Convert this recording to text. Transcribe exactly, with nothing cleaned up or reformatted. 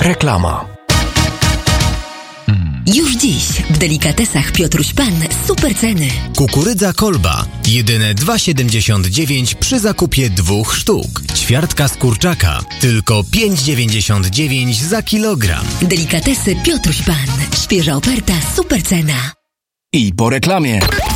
Reklama. Już dziś w delikatesach Piotruś Pan super ceny. Kukurydza Kolba jedyne dwa siedemdziesiąt dziewięć przy zakupie dwóch sztuk. Ćwiartka z kurczaka tylko pięć dziewięćdziesiąt dziewięć za kilogram. Delikatesy Piotruś Pan. Świeża oferta, super cena. I po reklamie.